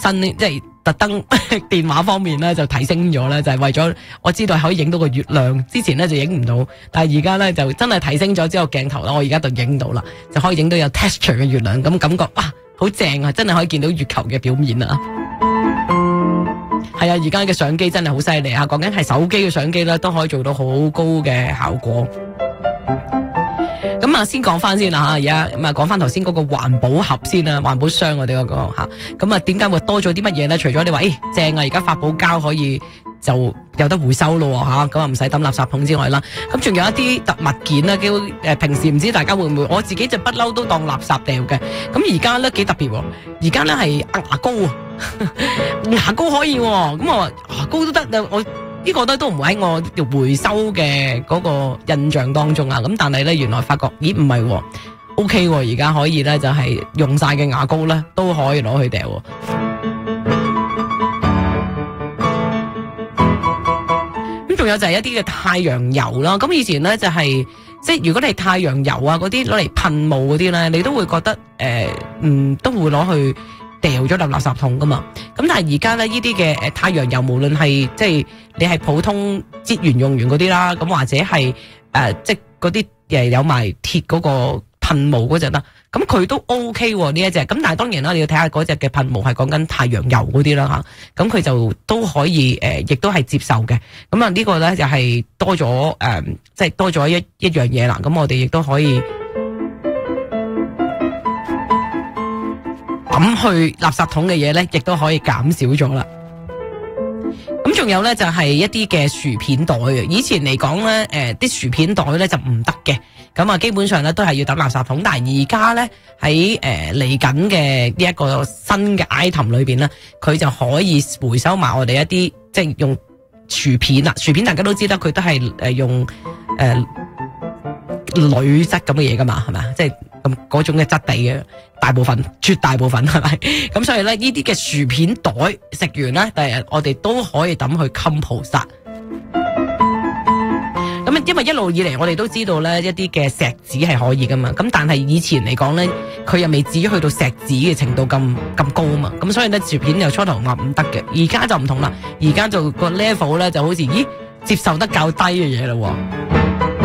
新即係特登電話方面咧就提升咗咧，就係為咗我知道可以影到個月亮，之前咧就影唔到，但係而家咧就真係提升咗之後鏡頭啦，我而家就影到啦，就可以影到有 texture 嘅月亮，咁感覺哇好正啊，真係可以見到月球嘅表面啊！係啊，而家嘅相機真係好犀利啊！講緊係手機嘅相機咧，都可以做到好高嘅效果。咁啊，先講翻先啦吓，而家咁啊，講翻頭先嗰個環保盒先啦，環保箱我哋嗰個吓，咁啊，點解會多咗啲乜嘢咧？除咗你話，正啊，而家發泡膠可以就有得回收咯吓，咁啊唔使抌垃圾桶之外啦，咁仲有一啲特物件啦，叫平時唔知大家會唔會，我自己就不嬲都當垃圾掉嘅，咁而家咧幾特別，而家咧係牙膏啊，牙膏可以，咁我話牙膏都得，我。呢個都唔會喺我回收嘅嗰個印象當中啊，咁但係咧原來發覺，咦唔係，OK 而家可以咧就係用晒嘅牙膏咧都可以攞去掉。咁仲有就係一啲嘅太陽油啦，咁以前咧就係即係如果你係太陽油啊嗰啲攞嚟噴霧嗰啲咧，你都會覺得都會攞去掉咗落垃圾桶噶嘛，咁但係而家咧呢啲嘅太陽油，無論係即係你係普通節完用完嗰啲啦，咁或者係即係嗰啲有埋鐵嗰個噴霧嗰隻啦，咁佢都 OK 呢一隻，咁但係當然啦，你要睇下嗰隻嘅噴霧係講緊太陽油嗰啲啦吓，咁佢就都可以亦都係接受嘅，咁啊呢個咧就係多咗即係多咗一樣嘢啦，咁我哋亦都可以抌去垃圾桶嘅嘢咧，亦都可以減少咗啦。咁仲有咧就係一啲嘅薯片袋，以前嚟講咧，啲薯片袋咧就唔得嘅，咁啊基本上咧都係要抌垃圾桶。但係而家咧喺嚟緊嘅呢一個新嘅 item 裏邊咧，佢就可以回收埋我哋一啲即係用薯片啦。薯片大家都知道佢都係用鋁質咁嘅嘢噶嘛，係咪啊？即係咁嗰種嘅質地嘅大部分，絕大部分係咪？咁所以咧呢啲嘅薯片袋食完咧，第日我哋都可以抌去 compost。咁因為一路以嚟我哋都知道咧一啲嘅錫紙係可以噶嘛，咁但係以前嚟講咧，佢又未至於去到錫紙嘅程度咁高啊嘛，咁所以咧薯片又初頭話唔得嘅，而家就唔同啦，而家就個 level 咧就好似接受得較低嘅嘢咯。